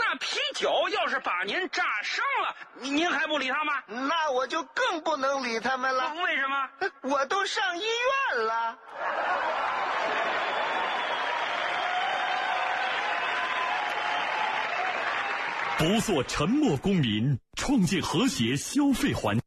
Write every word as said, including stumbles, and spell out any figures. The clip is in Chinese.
那啤酒要是把您炸伤了，您还不理他吗？ 那我就更不能理他们了。 为什么？ 我都上医院了。 不做沉默公民，创建和谐消费环境。